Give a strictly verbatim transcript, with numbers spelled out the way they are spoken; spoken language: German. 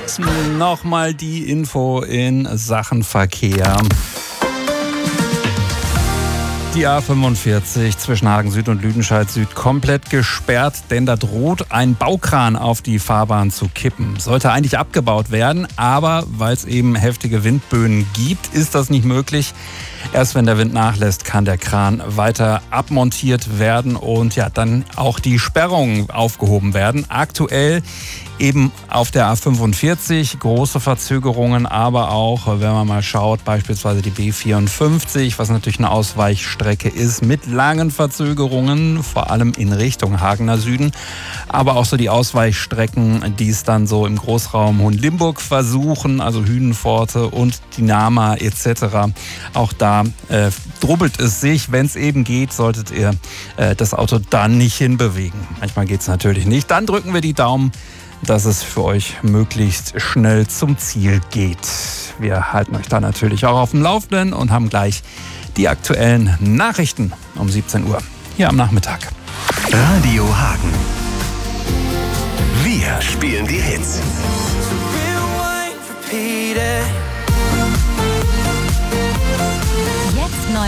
Nochmal die Info in Sachen Verkehr. Die A fünfundvierzig zwischen Hagen Süd und Lüdenscheid Süd komplett gesperrt, denn da droht ein Baukran auf die Fahrbahn zu kippen. Sollte eigentlich abgebaut werden, aber weil es eben heftige Windböen gibt, ist das nicht möglich. Erst wenn der Wind nachlässt, kann der Kran weiter abmontiert werden und ja, dann auch die Sperrungen aufgehoben werden. Aktuell eben auf der A fünfundvierzig große Verzögerungen, aber auch, wenn man mal schaut, beispielsweise die B vierundfünfzig, was natürlich eine Ausweichstrecke ist, mit langen Verzögerungen, vor allem in Richtung Hagener Süden. Aber auch so die Ausweichstrecken, die es dann so im Großraum Hohenlimburg versuchen, also Hünenpforte und Dinama et cetera. Auch da äh, drubbelt es sich. Wenn es eben geht, solltet ihr äh, das Auto dann nicht hinbewegen. Manchmal geht es natürlich nicht. Dann drücken wir die Daumen, dass es für euch möglichst schnell zum Ziel geht. Wir halten euch da natürlich auch auf dem Laufenden und haben gleich die aktuellen Nachrichten um siebzehn Uhr hier am Nachmittag. Radio Hagen. Wir spielen die Hits.